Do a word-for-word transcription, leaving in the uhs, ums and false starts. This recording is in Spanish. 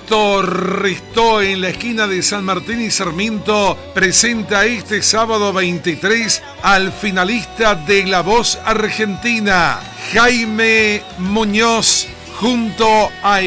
Auto Restó en la esquina de San Martín y Sarmiento presenta este sábado veintitrés al finalista de La Voz Argentina, Jaime Muñoz, junto a